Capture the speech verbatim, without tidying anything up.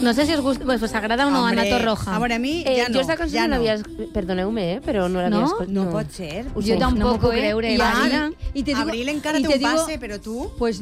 No sé si us gusta, pues, us agrada o no Hombre, Ana Torroja. a veure, a mi Eh, ja no. jo esta cançó ja no no. l'havia... Perdoneu-me, eh, però no l'havia No? escoltat. No pot ser. Jo tampoc, no m'ho puc eh? creure, I Marina. Abril, i te digo, Abril encara y té te un digo, base, però tu... Pues